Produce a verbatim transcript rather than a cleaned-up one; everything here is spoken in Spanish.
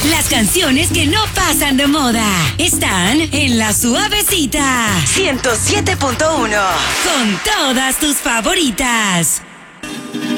Las canciones que no pasan de moda están en La Suavecita. ciento siete punto uno. Con todas tus favoritas.